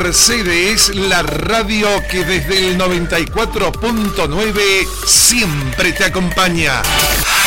Mercedes, la radio que desde el 94.9 siempre te acompaña.